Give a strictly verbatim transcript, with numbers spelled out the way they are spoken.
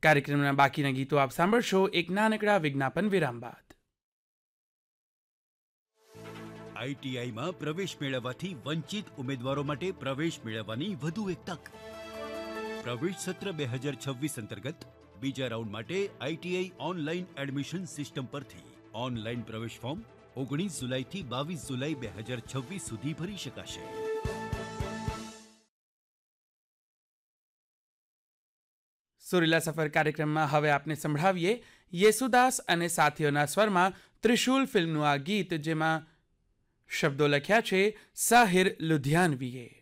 કાર્યક્રમના બાકીના ગીતો આપ સાંભળશો એક નાનકડા વિજ્ઞાપન વિરામ બાદ. આઈટીઆઈમાં પ્રવેશ મેળવવાથી વંચિત ઉમેદવારો માટે પ્રવેશ મેળવવાની વધુ એક તક. પ્રવેશ સત્ર બે હજાર છવ્વીસ અંતર્ગત બીજા રાઉન્ડ માટે આઈટીઆઈ ઓનલાઈન એડમિશન સિસ્ટમ પરથી ઓનલાઈન પ્રવેશ ફોર્મ ઓગણીસ જુલાઈથી બાવીસ જુલાઈ બે હજાર છવ્વીસ સુધી ભરી શકાશે. સુરીલા સફર કાર્યક્રમમાં હવે આપને સંભળાવીએ યેસુદાસ અને સાથીઓના સ્વરમાં ત્રિશુલ ફિલ્મનું આ ગીત, જેમાં શબ્દો લખ્યા છે સાહિર લુધિયાનવીએ.